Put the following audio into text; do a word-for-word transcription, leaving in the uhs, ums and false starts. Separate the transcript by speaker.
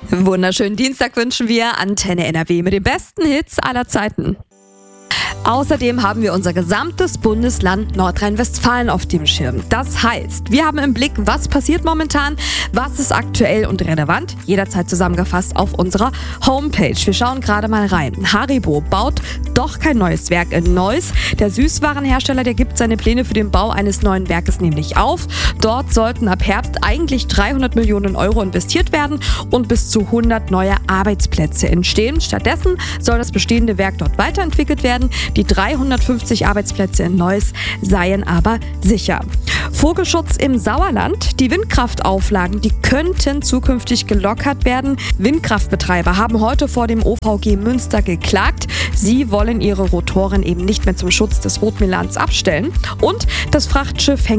Speaker 1: Wunderschönen Dienstag wünschen wir. Antenne N R W mit den besten Hits aller Zeiten. Außerdem haben wir unser gesamtes Bundesland Nordrhein-Westfalen auf dem Schirm. Das heißt, wir haben im Blick, was passiert momentan, was ist aktuell und relevant, jederzeit zusammengefasst auf unserer Homepage. Wir schauen gerade mal rein. Haribo baut doch kein neues Werk in Neuss. Der Süßwarenhersteller, der gibt seine Pläne für den Bau eines neuen Werkes nämlich auf. Dort sollten ab Herbst eigentlich dreihundert Millionen Euro investiert werden und bis zu hundert neue Arbeitsplätze entstehen. Stattdessen soll das bestehende Werk dort weiterentwickelt werden. Die dreihundertfünfzig Arbeitsplätze in Neuss seien aber sicher. Vogelschutz im Sauerland. Die Windkraftauflagen, die könnten zukünftig gelockert werden. Windkraftbetreiber haben heute vor dem O V G Münster geklagt. Sie wollen ihre Rotoren eben nicht mehr zum Schutz des Rotmilans abstellen. Und das Frachtschiff